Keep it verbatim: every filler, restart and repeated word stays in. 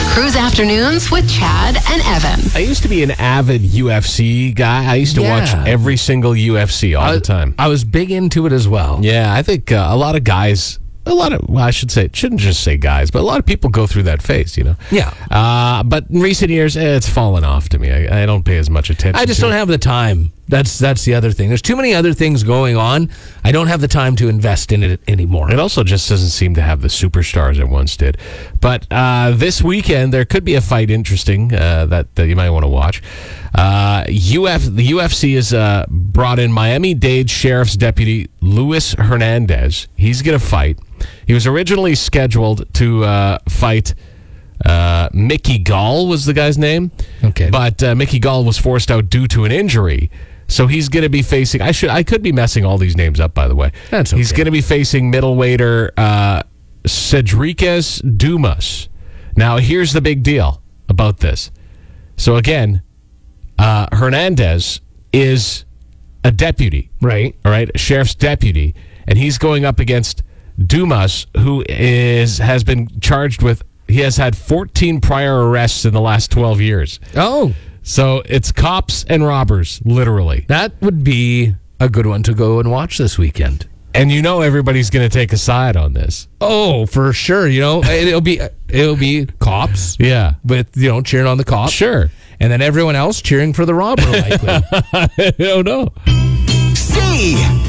Cruise Afternoons with Chad and Evan. I used to be an avid U F C guy. I used to Yeah. watch every single U F C all I, the time. I was big into it as well. Yeah, I think uh, a lot of guys, a lot of, well, I should say, shouldn't just say guys, but a lot of people go through that phase, you know? Yeah. Uh, but in recent years, eh, it's fallen off to me. I, I don't pay as much attention I just to don't it. have the time. That's that's the other thing. There's too many other things going on. I don't have the time to invest in it anymore. It also just doesn't seem to have the superstars it once did. But uh, this weekend, there could be a fight interesting uh, that, that you might want to watch. Uh, U F, the U F C has uh, brought in Miami-Dade Sheriff's Deputy Luis Hernandez. He's going to fight. He was originally scheduled to uh, fight uh, Mickey Gall was the guy's name. Okay. But uh, Mickey Gall was forced out due to an injury. So he's going to be facing. I should. I could be messing all these names up, by the way. That's He's okay. going to be facing middleweighter uh, Cedriques Dumas. Now, here's the big deal about this. So again, uh, Hernandez is a deputy, Right. all right, a sheriff's deputy, and he's going up against Dumas, who is has been charged with. He has had fourteen prior arrests in the last twelve years. Oh, So it's cops and robbers, literally. that would be a good one to go and watch this weekend. And you know everybody's going to take a side on this. Oh, for sure. You know, it'll be it'll be cops Yeah. with, you know, cheering on the cops. Sure. And then everyone else cheering for the robber, likely. I don't know. C.